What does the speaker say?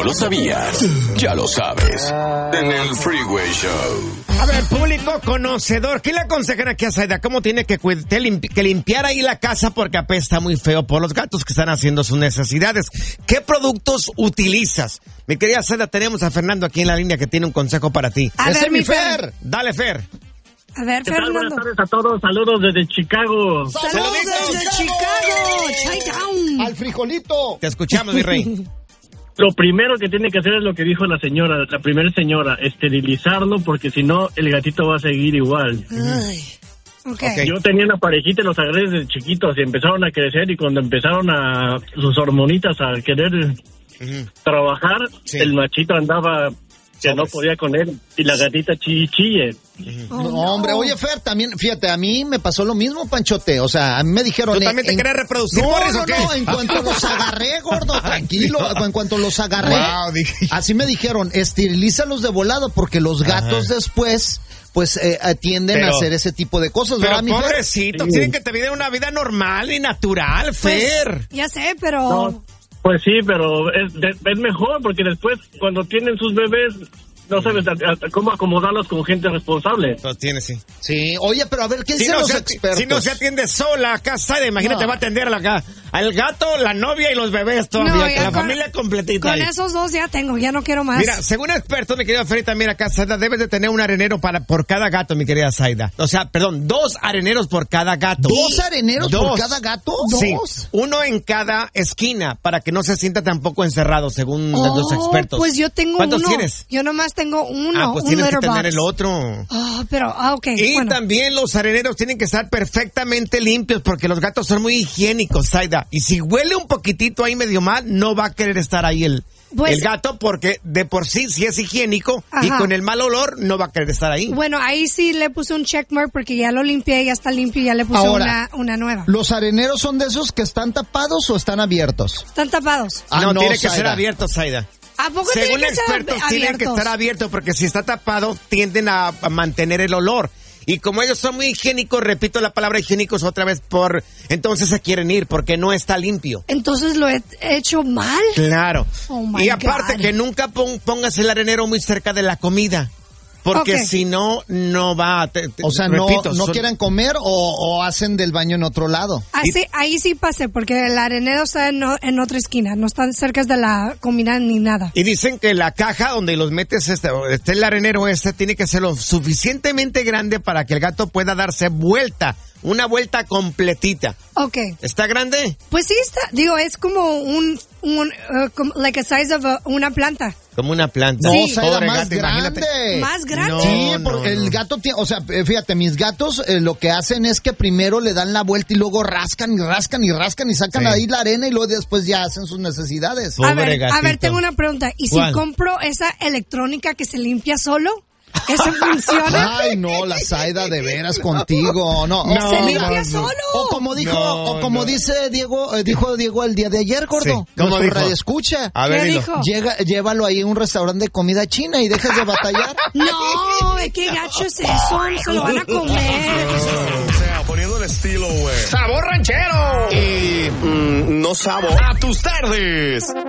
lo sabías? Ya lo sabes. En el Freeway Show. A ver, público conocedor, ¿qué le aconsejan aquí a Zaida? ¿Cómo tiene que limpiar ahí la casa porque apesta muy feo por los gatos que están haciendo sus necesidades? ¿Qué productos utilizas? Mi querida Zaida, tenemos a Fernando aquí en la línea que tiene un consejo para ti. A ver, mi Fer. Dale, Fer. A ver, Fernando. Buenas tardes a todos. Saludos desde Chicago. ¡Saludos desde Chicago! Chi-town. Al frijolito. Te escuchamos, mi rey. Lo primero que tiene que hacer es lo que dijo la primera señora, esterilizarlo, porque si no, el gatito va a seguir igual. Ay. Okay. Yo tenía una parejita y los agarré desde chiquitos y empezaron a crecer, y cuando empezaron sus hormonitas a querer trabajar, sí, el machito andaba que no podía con él, y la gatita chille. No, hombre, oye, Fer, también, fíjate, a mí me pasó lo mismo, Panchote, o sea, a mí me dijeron... ¿Tú también te querés reproducir, Boris, o qué? No, en cuanto los agarré, gordo, tranquilo, en cuanto los agarré, así me dijeron, esterilízalos de volado, porque los gatos después... pues tienden a hacer ese tipo de cosas, ¿verdad, mi Fer? Pobrecito, sí, tienen que tener una vida normal y natural, Fer. Pues, ya sé, pero... No, pues sí, pero es mejor, porque después, cuando tienen sus bebés, no sabes cómo acomodarlos con gente responsable. Los tiene, sí. Sí, oye, pero a ver, ¿qué dicen los expertos? Si no se atiende sola acá, Zaida, imagínate, va a atender acá al gato, la novia y los bebés todavía, que la familia completita. Con esos dos ya tengo, ya no quiero más. Mira, según expertos, mi querida Ferita, mira acá, Zaida, debes de tener un arenero por cada gato, mi querida Zaida. O sea, perdón, 2 areneros por cada gato. ¿2 areneros por cada gato? Sí, 1 en cada esquina, para que no se sienta tampoco encerrado, según los expertos. Pues yo tengo ¿Cuántos uno. tienes? Yo nomás tengo uno, pues un tienes litter que tener box. el otro. Ok. Y también los areneros tienen que estar perfectamente limpios, porque los gatos son muy higiénicos, Zaida. Y si huele un poquitito ahí medio mal, no va a querer estar ahí el gato, porque de por sí es higiénico. Ajá. Y con el mal olor no va a querer estar ahí. Bueno, ahí sí le puse un checkmark porque ya lo limpié, ya está limpio y ya le puse una nueva. ¿Los areneros son de esos que están tapados o están abiertos? Están tapados. No, tiene que ser abiertos, Zaida. ¿A poco según tiene que expertos, tienen que estar abiertos, porque si está tapado, tienden a mantener el olor. Y como ellos son muy higiénicos, repito la palabra higiénicos otra vez, entonces se quieren ir, porque no está limpio. Entonces lo he hecho mal. Claro. Oh my y aparte God. que nunca pongas el arenero muy cerca de la comida. Porque si no va a... O sea, repito, no quieran comer o hacen del baño en otro lado. Ahí sí pasé, porque el arenero está en otra esquina, no está cerca de la comida ni nada. Y dicen que la caja donde los metes, el arenero tiene que ser lo suficientemente grande para que el gato pueda darse una vuelta completita. Ok. ¿Está grande? Pues sí está, es como like a size of una planta. Como una planta. No, Zaida, más grande. ¿Más grande? No, sí, porque el gato tiene, o sea, fíjate, mis gatos lo que hacen es que primero le dan la vuelta y luego rascan y sacan ahí la arena y luego después ya hacen sus necesidades. A ver, tengo una pregunta. ¿Y si compro esa electrónica que se limpia solo? ¿Eso funciona? Ay, no, la Zaida, de veras contigo. No, se limpia solo. O como dice Diego, dijo Diego el día de ayer, gordo. ¿Cómo dijo? Radio escucha. A ver, dijo? Llévalo ahí a un restaurante de comida china y dejas de batallar. No, qué gacho es eso. Se lo van a comer. O sea, poniendo el estilo, güey. ¡Sabor ranchero! Y no sabor a tus tardes.